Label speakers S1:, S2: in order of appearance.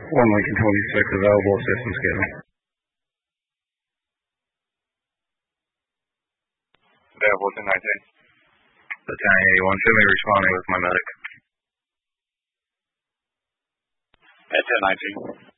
S1: 1 Lincoln 26 available, assistance given.
S2: Available to 19.
S1: Battalion 81, show me responding with my medic.
S2: At 1019.